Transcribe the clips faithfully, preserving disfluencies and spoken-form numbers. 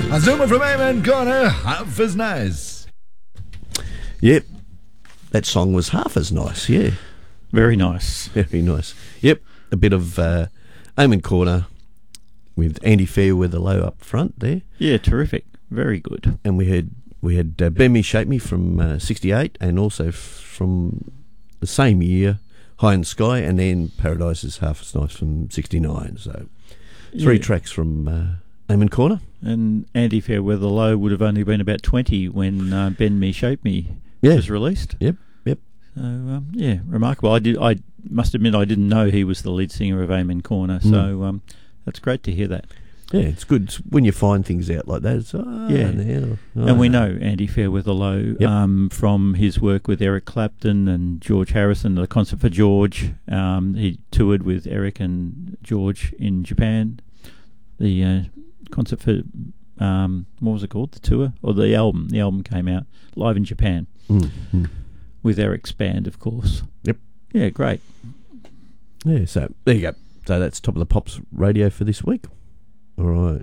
Azuma from Amen Corner, half as nice. Yep, that song was half as nice, yeah. Very nice. Very nice. Yep, a bit of uh, Amen Corner with Andy Fairweather-Low up front there. Yeah, terrific. Very good. And we had we had uh, Bend Me, Shape Me from uh, sixty-eight, and also f- from the same year, High in the Sky, and then Paradise is Half as Nice from sixty-nine. So three Yeah. tracks from uh, Amen Corner. And Andy Fairweather-Low would have only been about twenty when uh, Bend Me, Shape Me Yeah. was released. Yep, yep. So, um, yeah, remarkable. I did. I must admit I didn't know he was the lead singer of Amen Corner, so Mm. um, that's great to hear that. Yeah, it's good when you find things out like that. It's, oh, Yeah. yeah, oh, And we yeah. know Andy Fairweather-Low Yep. um, from his work with Eric Clapton and George Harrison, the Concert for George. Um, he toured with Eric and George in Japan. The uh, Concert for, um, what was it called? The tour? Or the album. The album came out live in Japan Mm, mm. with Eric's band, of course. Yep. Yeah, great. Yeah, so there you go. So that's Top of the Pops radio for this week. All right.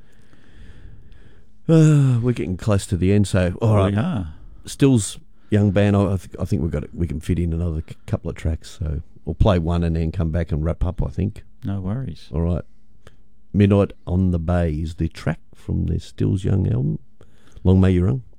Uh, we're getting close to the end, so all right. We are. Stills young band. I, I, th- I think we've got it, we can fit in another c- couple of tracks. So we'll play one and then come back and wrap up. I think. No worries. All right. Midnight on the Bay is the track from their Stills Young album. Long may you run.